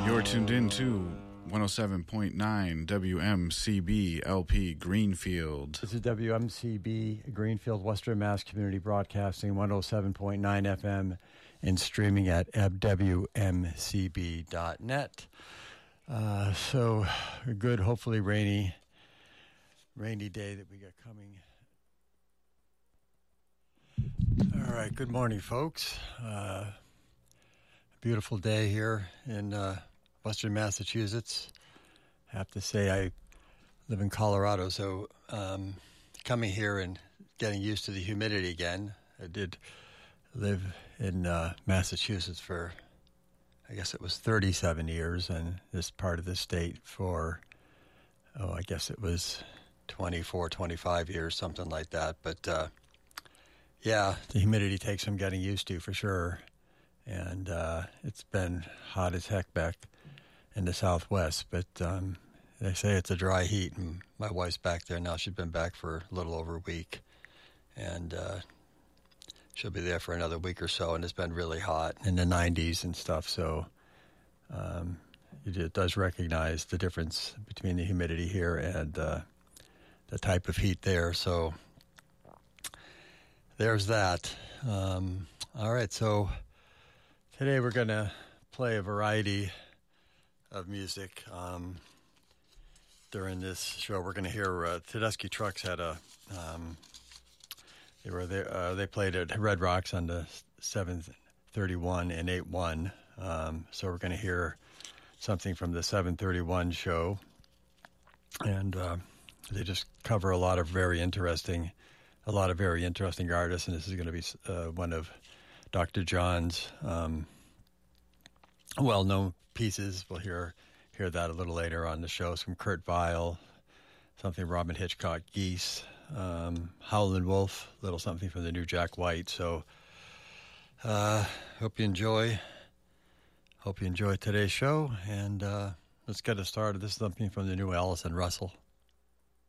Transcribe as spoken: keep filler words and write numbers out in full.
You're tuned in to one oh seven point nine W M C B L P Greenfield. This is W M C B Greenfield, Western Mass Community Broadcasting, one oh seven point nine F M, and streaming at w m c b dot net. Uh, so, a good, hopefully rainy, rainy day that we got coming. All right, good morning, folks. Uh, beautiful day here in uh, Western Massachusetts. I have to say I live in Colorado, so um, coming here and getting used to the humidity again. I did live in uh, Massachusetts for, I guess it was thirty-seven years, and this part of the state for, oh, I guess it was twenty-four, twenty-five years, something like that. But, uh, yeah, the humidity takes some getting used to for sure. And uh, it's been hot as heck back in the Southwest, but um, they say it's a dry heat, and my wife's back there now. She's been back for a little over a week, and uh, she'll be there for another week or so, and it's been really hot in the nineties and stuff, so um, it does recognize the difference between the humidity here and uh, the type of heat there, so there's that. Um, all right, so today we're going to play a variety of music. Um, during this show, we're going to hear uh, Tedeschi Trucks had a, um, they were there, uh, they played at Red Rocks on the seven thirty-one and eight one. Um, so we're going to hear something from the seven thirty-one show. And uh, they just cover a lot of very interesting, a lot of very interesting artists. And this is going to be uh, one of Doctor John's um, well-known pieces. We'll hear hear that a little later on the show. Some Kurt Weill, something Robin Hitchcock, Geese, um, Howlin' Wolf, a little something from the new Jack White. So, uh, hope you enjoy. Hope you enjoy today's show, and uh, let's get it started. This is something from the new Allison Russell.